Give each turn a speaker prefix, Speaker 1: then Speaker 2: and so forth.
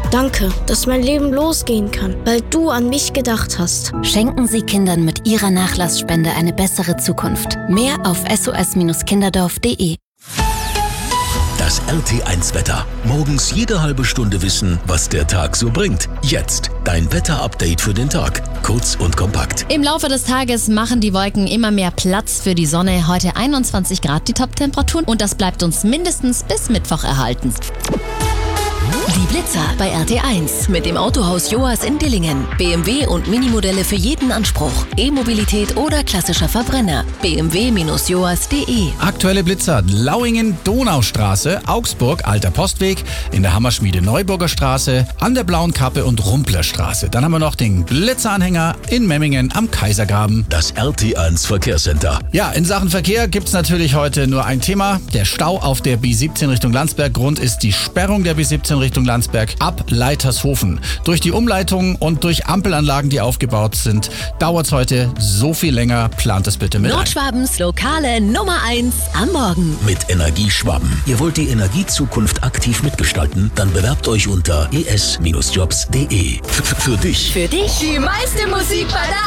Speaker 1: Danke, dass mein Leben losgehen kann, weil du an mich gedacht hast.
Speaker 2: Schenken Sie Kindern mit Ihrer Nachlassspende eine bessere Zukunft. Mehr auf sos-kinderdorf.de.
Speaker 3: Das RT1-Wetter. Morgens jede halbe Stunde wissen, was der Tag so bringt. Jetzt dein Wetter-Update für den Tag. Kurz und kompakt.
Speaker 4: Im Laufe des Tages machen die Wolken immer mehr Platz für die Sonne. Heute 21 Grad die Top-Temperaturen und das bleibt uns mindestens bis Mittwoch erhalten.
Speaker 2: Die Blitzer bei RT1 mit dem Autohaus Joas in Dillingen. BMW und Minimodelle für jeden Anspruch. E-Mobilität oder klassischer Verbrenner. bmw-joas.de.
Speaker 5: Aktuelle Blitzer: Lauingen, Donaustraße, Augsburg, Alter Postweg, in der Hammerschmiede Neuburger Straße, an der Blauen Kappe und Rumplerstraße. Dann haben wir noch den Blitzeranhänger in Memmingen am Kaisergraben.
Speaker 3: Das RT1 Verkehrscenter.
Speaker 5: Ja, in Sachen Verkehr gibt's natürlich heute nur ein Thema: der Stau auf der B17 Richtung Landsberg. Grund ist die Sperrung der B17 Richtung Landsberg ab Leitershofen. Durch die Umleitung und durch Ampelanlagen, die aufgebaut sind, dauert's heute so viel länger. Plant es bitte mit ein.
Speaker 2: Nordschwabens lokale Nummer 1 am Morgen.
Speaker 3: Mit Energieschwaben. Ihr wollt die Energiezukunft aktiv mitgestalten? Dann bewerbt euch unter es-jobs.de. Für dich.
Speaker 2: Für dich
Speaker 6: Die meiste Musik bei der